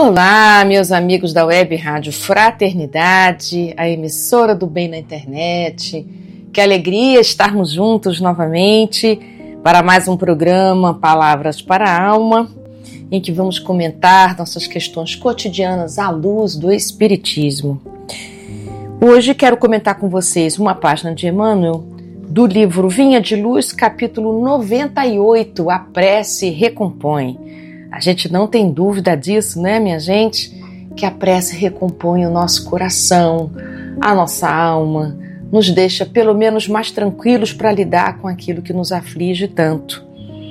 Olá, meus amigos da Web Rádio Fraternidade, a emissora do bem na internet. Que alegria estarmos juntos novamente para mais um programa Palavras para a Alma, em que vamos comentar nossas questões cotidianas à luz do Espiritismo. Hoje quero comentar com vocês uma página de Emmanuel do livro Vinha de Luz, capítulo 98, A Prece Recompõe. A gente não tem dúvida disso, né, minha gente? Que a prece recompõe o nosso coração, a nossa alma, nos deixa pelo menos mais tranquilos para lidar com aquilo que nos aflige tanto.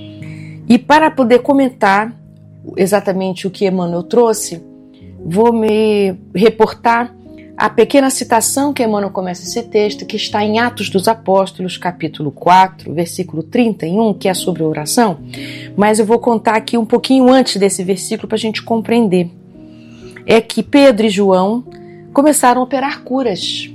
E para poder comentar exatamente o que Emmanuel trouxe, vou me reportar a pequena citação que Emmanuel começa esse texto, que está em Atos dos Apóstolos, capítulo 4, versículo 31, que é sobre a oração, mas eu vou contar aqui um pouquinho antes desse versículo para a gente compreender. É que Pedro e João começaram a operar curas,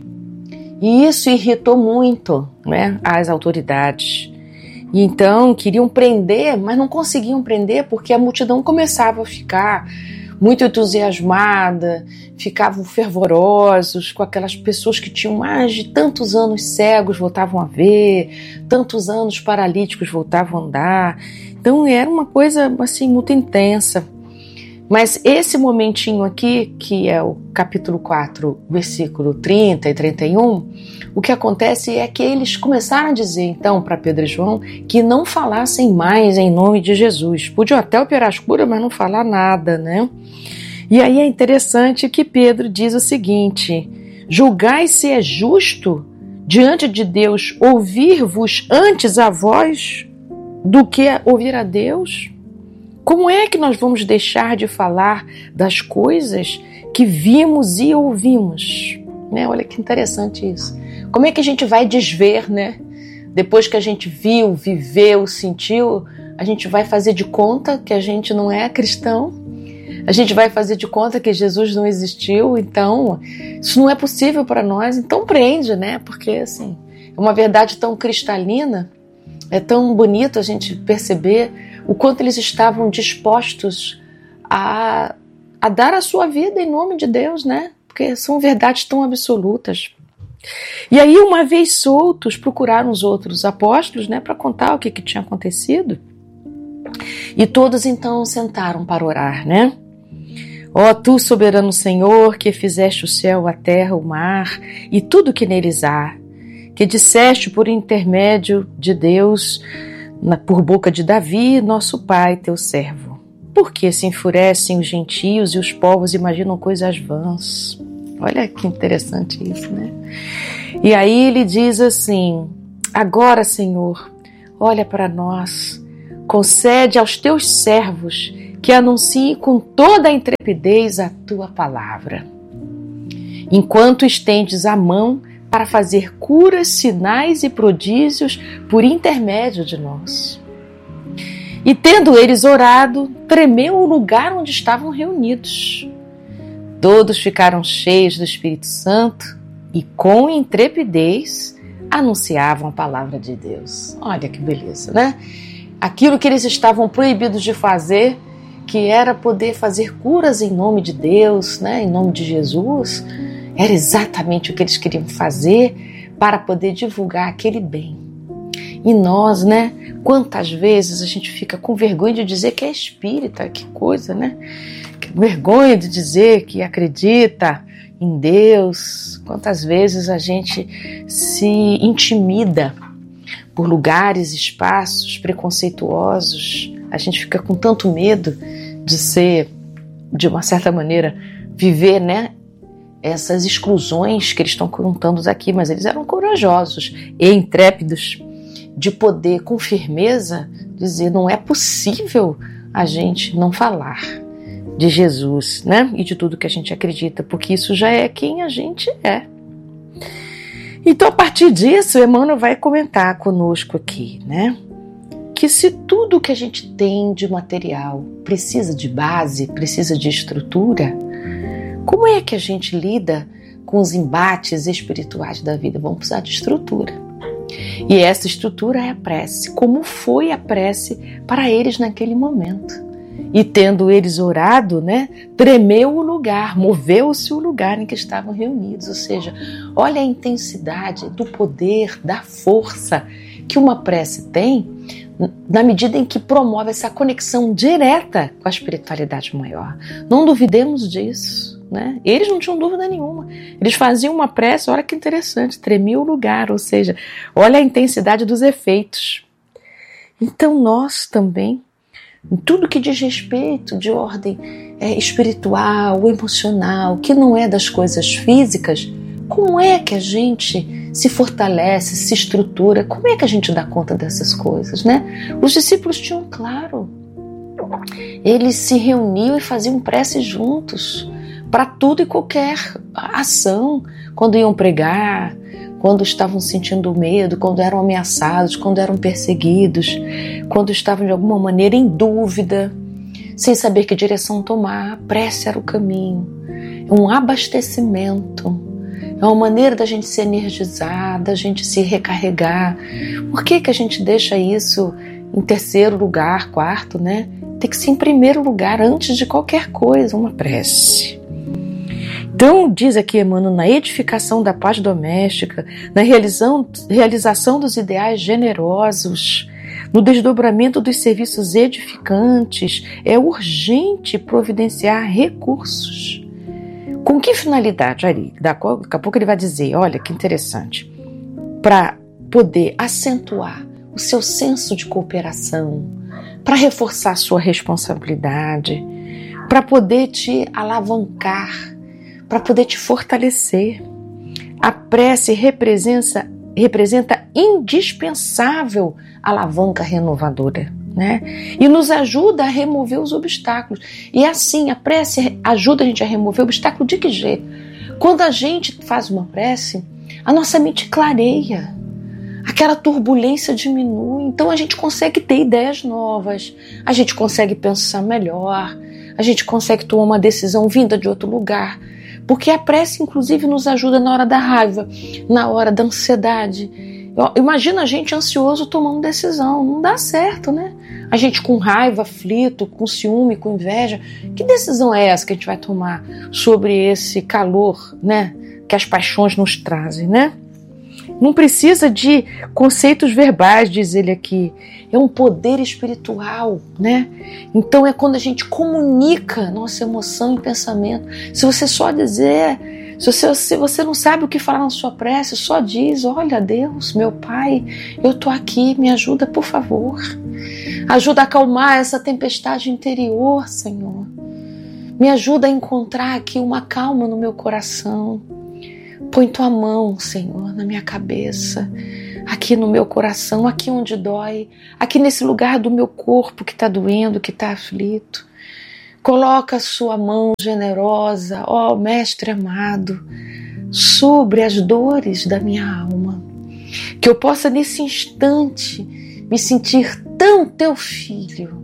e isso irritou muito, né, as autoridades. E então queriam prender, mas não conseguiam prender porque a multidão começava a ficar muito entusiasmada, ficavam fervorosos com aquelas pessoas que tinham mais de tantos anos cegos, voltavam a ver, tantos anos paralíticos voltavam a andar. Então era uma coisa assim muito intensa. Mas esse momentinho aqui, que é o capítulo 4, versículo 30 e 31, o que acontece é que eles começaram a dizer, então, para Pedro e João, que não falassem mais em nome de Jesus. Podiam até operar as curas, mas não falar nada, né? E aí é interessante que Pedro diz o seguinte: julgai se é justo diante de Deus ouvir-vos antes a vós do que ouvir a Deus? Como é que nós vamos deixar de falar das coisas que vimos e ouvimos? Né? Olha que interessante isso. Como é que a gente vai desver, né? Depois que a gente viu, viveu, sentiu, a gente vai fazer de conta que a gente não é cristão? A gente vai fazer de conta que Jesus não existiu? Então, isso não é possível para nós. Então prende, né? Porque, assim, é uma verdade tão cristalina, é tão bonito a gente perceber o quanto eles estavam dispostos a dar a sua vida em nome de Deus, né? Porque são verdades tão absolutas. E aí, uma vez soltos, procuraram os outros apóstolos, né, para contar o que tinha acontecido. E todos então sentaram para orar, né? Ó tu, soberano Senhor, que fizeste o céu, a terra, o mar e tudo que neles há, que disseste por intermédio de Deus, por boca de Davi, nosso pai, teu servo. Por que se enfurecem os gentios e os povos imaginam coisas vãs? Olha que interessante isso, né? E aí ele diz assim: agora, Senhor, olha para nós, concede aos teus servos que anunciem com toda a intrepidez a tua palavra, enquanto estendes a mão para fazer curas, sinais e prodígios por intermédio de nós. E tendo eles orado, tremeu o lugar onde estavam reunidos. Todos ficaram cheios do Espírito Santo e com intrepidez anunciavam a palavra de Deus. Olha que beleza, né? Aquilo que eles estavam proibidos de fazer, que era poder fazer curas em nome de Deus, né? Em nome de Jesus, era exatamente o que eles queriam fazer para poder divulgar aquele bem. E nós, né? Quantas vezes a gente fica com vergonha de dizer que é espírita, que coisa, né? Vergonha de dizer que acredita em Deus. Quantas vezes a gente se intimida por lugares, espaços preconceituosos. A gente fica com tanto medo de ser, de uma certa maneira, viver, né, essas exclusões que eles estão contando aqui, mas eles eram corajosos e intrépidos de poder, com firmeza, dizer: não é possível a gente não falar de Jesus, né? E de tudo que a gente acredita, porque isso já é quem a gente é. Então, a partir disso, Emmanuel vai comentar conosco aqui, né? Que se tudo que a gente tem de material precisa de base, precisa de estrutura, como é que a gente lida com os embates espirituais da vida? Vamos precisar de estrutura. E essa estrutura é a prece, como foi a prece para eles naquele momento. E tendo eles orado, né, tremeu o lugar, moveu-se o lugar em que estavam reunidos. Ou seja, olha a intensidade do poder, da força que uma prece tem, na medida em que promove essa conexão direta com a espiritualidade maior. Não duvidemos disso, né? Eles não tinham dúvida nenhuma. Eles faziam uma prece, olha que interessante, tremia o lugar, ou seja, olha a intensidade dos efeitos. Então nós também, em tudo que diz respeito de ordem espiritual, emocional, que não é das coisas físicas, como é que a gente se fortalece, se estrutura? Como é que a gente dá conta dessas coisas, né? Os discípulos tinham claro. Eles se reuniam e faziam prece juntos para tudo e qualquer ação. Quando iam pregar, quando estavam sentindo medo, quando eram ameaçados, quando eram perseguidos, quando estavam de alguma maneira em dúvida, sem saber que direção tomar, a prece era o caminho. É um abastecimento. É uma maneira da gente se energizar, da gente se recarregar. Por que a gente deixa isso em terceiro lugar, quarto, né? Tem que ser em primeiro lugar, antes de qualquer coisa, uma prece. Então, diz aqui Emmanuel, na edificação da paz doméstica, na realização dos ideais generosos, no desdobramento dos serviços edificantes, é urgente providenciar recursos. Com que finalidade? Ali, daqui a pouco ele vai dizer, olha que interessante, para poder acentuar o seu senso de cooperação, para reforçar a sua responsabilidade, para poder te alavancar, para poder te fortalecer. A prece representa indispensável alavanca renovadora, né? E nos ajuda a remover os obstáculos. E assim, a prece ajuda a gente a remover o obstáculo de que jeito? Quando a gente faz uma prece, a nossa mente clareia, aquela turbulência diminui, então a gente consegue ter ideias novas, a gente consegue pensar melhor, a gente consegue tomar uma decisão vinda de outro lugar, porque a prece inclusive nos ajuda na hora da raiva, na hora da ansiedade. Imagina a gente ansioso tomando decisão, não dá certo, né? A gente com raiva, aflito, com ciúme, com inveja, que decisão é essa que a gente vai tomar sobre esse calor, né, que as paixões nos trazem, né? Não precisa de conceitos verbais, diz ele aqui, é um poder espiritual, né? Então é quando a gente comunica nossa emoção e pensamento. Se você só dizer, se você não sabe o que falar na sua prece, só diz, olha Deus, meu Pai, eu tô aqui, me ajuda por favor. Ajuda a acalmar essa tempestade interior, Senhor. Me ajuda a encontrar aqui uma calma no meu coração. Põe tua mão, Senhor, na minha cabeça, aqui no meu coração, aqui onde dói, aqui nesse lugar do meu corpo que está doendo, que está aflito. Coloca a sua mão generosa, ó Mestre amado, sobre as dores da minha alma. Que eu possa nesse instante me sentir tão teu filho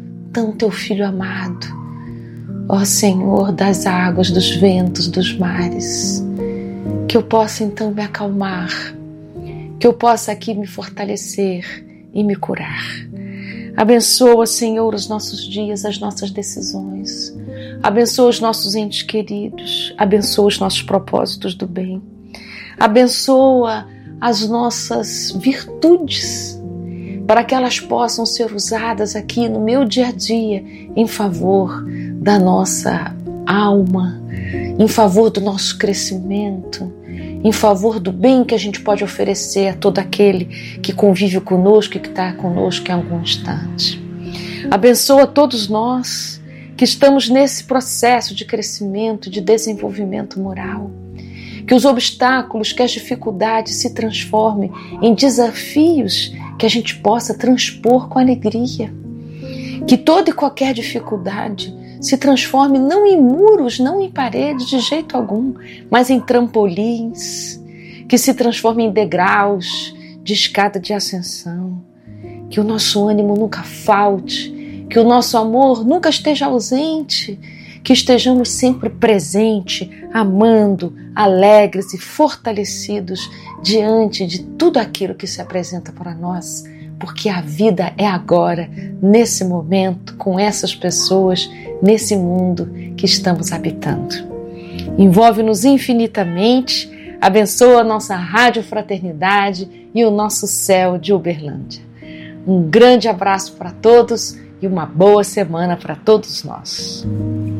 amado. Ó Senhor das águas, dos ventos, dos mares. Que eu possa então me acalmar, que eu possa aqui me fortalecer e me curar. Abençoa, Senhor, os nossos dias, as nossas decisões. Abençoa os nossos entes queridos. Abençoa os nossos propósitos do bem. Abençoa as nossas virtudes, para que elas possam ser usadas aqui no meu dia a dia em favor da nossa alma, em favor do nosso crescimento, em favor do bem que a gente pode oferecer a todo aquele que convive conosco e que está conosco em algum instante. Abençoa todos nós que estamos nesse processo de crescimento, de desenvolvimento moral. Que os obstáculos, que as dificuldades se transformem em desafios que a gente possa transpor com alegria. Que toda e qualquer dificuldade se transforme não em muros, não em paredes de jeito algum, mas em trampolins, que se transforme em degraus de escada de ascensão. Que o nosso ânimo nunca falte, que o nosso amor nunca esteja ausente, que estejamos sempre presentes, amando, alegres e fortalecidos diante de tudo aquilo que se apresenta para nós, porque a vida é agora, nesse momento, com essas pessoas, nesse mundo que estamos habitando. Envolve-nos infinitamente, abençoa a nossa Rádio Fraternidade e o nosso céu de Uberlândia. Um grande abraço para todos e uma boa semana para todos nós.